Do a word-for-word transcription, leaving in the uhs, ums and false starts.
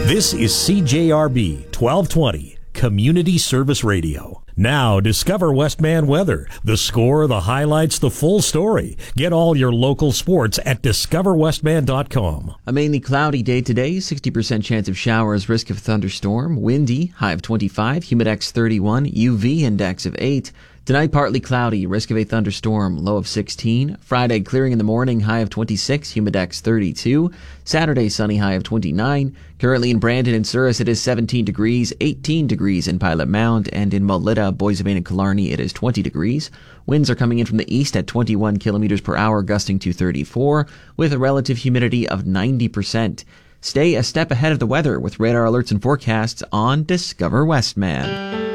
This is C J R B twelve twenty, Community Service Radio. Now, discover Westman weather. The score, the highlights, the full story. Get all your local sports at discover westman dot com. A mainly cloudy day today, sixty percent chance of showers, risk of thunderstorm, windy, high of twenty-five, humidex thirty-one, U V index of eight. Tonight, partly cloudy, risk of a thunderstorm, low of sixteen. Friday, clearing in the morning, high of twenty-six, humidex thirty-two. Saturday, sunny, high of twenty-nine. Currently in Brandon and Souris, it is seventeen degrees, eighteen degrees in Pilot Mound, and in Melita, Boissevain, and Killarney, it is twenty degrees. Winds are coming in from the east at twenty-one kilometers per hour, gusting to thirty-four, with a relative humidity of ninety percent. Stay a step ahead of the weather with radar alerts and forecasts on Discover Westman.